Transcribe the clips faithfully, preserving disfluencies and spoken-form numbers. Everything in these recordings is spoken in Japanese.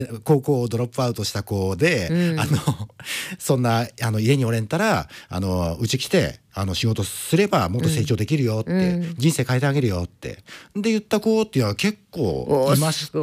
高校をドロップアウトした子で、 うん、 あのそんなあの家におれんたらあのうち来てあの仕事すればもっと成長できるよって、うん、人生変えてあげるよってで言った子っていうのは結構いまして、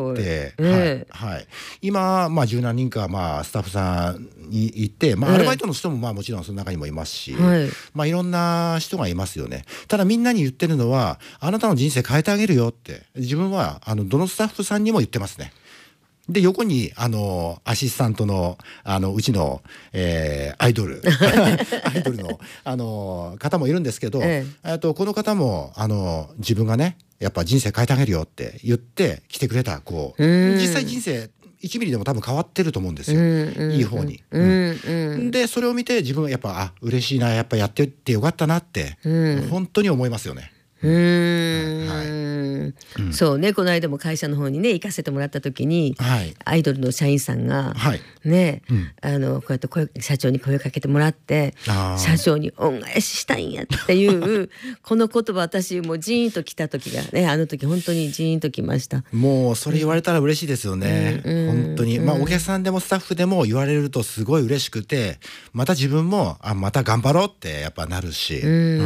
えーはいはい、今、まあ、十何人か、まあ、スタッフさんにいて、まあ、アルバイトの人も、まあ、もちろんその中にもいますし、 はい、 まあ、いろんな人がいますよね。ただみんなに言ってるのはあなたの人生変えてあげるよって自分はあのどのスタッフさんにも言ってますね。で横にあのアシスタントのあのうちの、えー、アイドルアイドルのあの方もいるんですけど、ええ、とこの方もあの自分がねやっぱ人生変えてあげるよって言って来てくれた子、実際人生いちミリでも多分変わってると思うんですよ、うんうん、いい方に、うんうん、でそれを見て自分はやっぱあ嬉しいなやっぱやってってよかったなって、うん、本当に思いますよね。 うーん、はいうん、そうね、この間も会社の方にね行かせてもらった時に、はい、アイドルの社員さんが、はい、ね、うん、あのこうやって声社長に声をかけてもらって社長に恩返ししたいんやっていうこの言葉私もうジーンときた時がねあの時本当にジーンときました。 もうそれ言われたら嬉しいですよね、うん、本当に、うん、まあお客さんでもスタッフでも言われるとすごい嬉しくてまた自分もあまた頑張ろうってやっぱなるし、うんうん、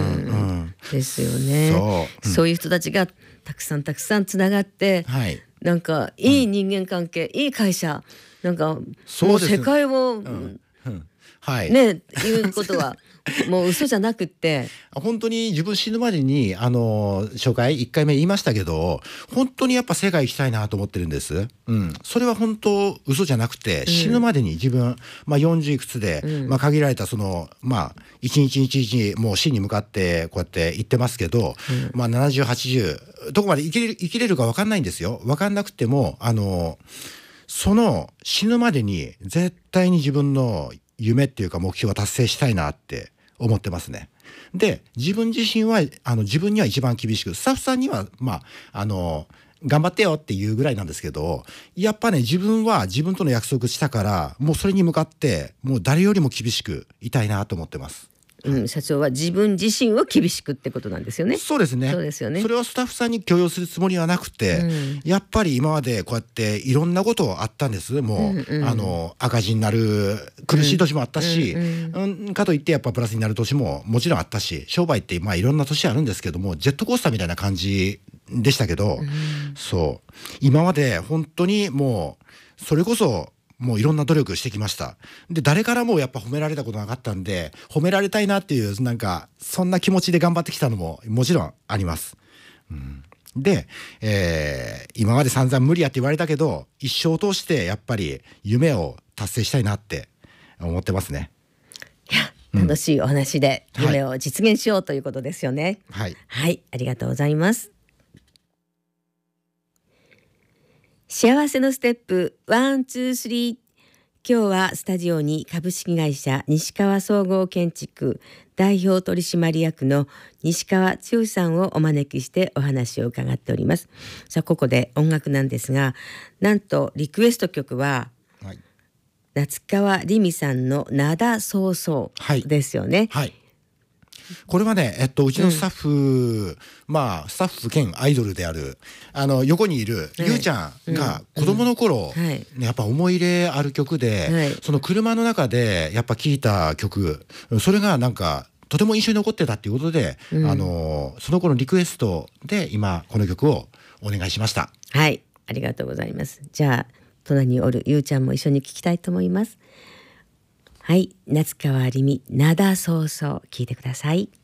ですよね。そう、うん、そういう人たちがたくさんたくさんつながって、はい、なんかいい人間関係、うん、いい会社なんかもう世界を、うんうんはい、ねいうことはもう嘘じゃなくって本当に自分死ぬまでにあの初回いっかいめ言いましたけど本当にやっぱ世界行きたいなと思ってるんです、うん、それは本当嘘じゃなくて、うん、死ぬまでに自分、まあ、よんじゅういくつで、うんまあ、限られたそのまあ一日一日もう死に向かってこうやって行ってますけど、うんまあ、ななじゅう、はちじゅうどこまで生きれる、生きれるか分かんないんですよ。分かんなくてもあのその死ぬまでに絶対に自分の夢っていうか目標は達成したいなって思ってますね。で自分自身はあの自分には一番厳しくスタッフさんにはまああの頑張ってよっていうぐらいなんですけどやっぱね自分は自分との約束したからもうそれに向かってもう誰よりも厳しくいたいなと思ってます。 うん、社長は自分自身を厳しくってことなんですよね。 そうですね。 そうですよね。 それはスタッフさんに強要するつもりはなくて、うん、やっぱり今までこうやっていろんなことあったんです。もう、うんうん、あの赤字になる苦しい年もあったし、うんうんうん、かといってやっぱプラスになる年ももちろんあったし商売ってまあいろんな年あるんですけどもジェットコースターみたいな感じでしたけど、うん、そう今まで本当にもうそれこそもういろんな努力してきました。で誰からもやっぱ褒められたことなかったんで褒められたいなっていうなんかそんな気持ちで頑張ってきたのももちろんあります、うん、で、えー、今まで散々無理やって言われたけど一生を通してやっぱり夢を達成したいなって思ってますね。 いや楽しいお話で夢を実現しようということですよね。 はい、 はい、ありがとうございます。幸せのステップワンツースリー。今日はスタジオに株式会社西川総合建築代表取締役の西川剛さんをお招きしてお話を伺っております。さあここで音楽なんですがなんとリクエスト曲は、はい、夏川りみさんの灘そうそうですよね。 はいはいこれはね、えっと、うちのスタッフ、うん、まあスタッフ兼アイドルであるあの横にいるゆうちゃんが子供の頃、うんうんね、やっぱ思い入れある曲で、はい、その車の中でやっぱ聴いた曲それがなんかとても印象に残ってたっていうことで、うん、あのその頃のリクエストで今この曲をお願いしました。 はいありがとうございます。じゃあ隣におるゆうちゃんも一緒に聴きたいと思います。はい、夏川りみ灘そうそう聞いてください。